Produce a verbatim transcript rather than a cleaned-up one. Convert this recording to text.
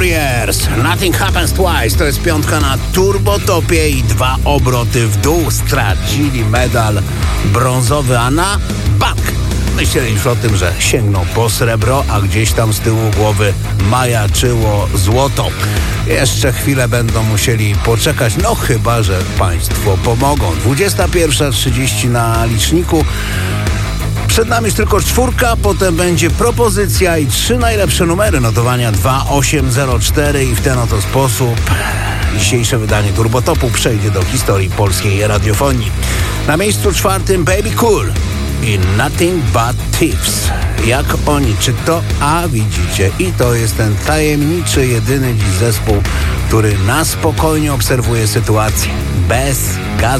Warriors, Nothing Happens Twice. To jest piątka na turbotopie i dwa obroty w dół. Stracili medal brązowy, a na bank myśleli już o tym, że sięgną po srebro, a gdzieś tam z tyłu głowy majaczyło złoto. Jeszcze chwilę będą musieli poczekać, no chyba że państwo pomogą. dwudziesta pierwsza trzydzieści na liczniku. Przed nami już tylko czwórka, potem będzie propozycja i trzy najlepsze numery notowania dwa osiem zero cztery i w ten oto sposób dzisiejsze wydanie Turbotopu przejdzie do historii polskiej radiofonii. Na miejscu czwartym Baby Cool i Nothing But Thieves. Jak oni, czy to? A widzicie, i to jest ten tajemniczy, jedyny dziś zespół, który na spokojnie obserwuje sytuację. Bez gazu.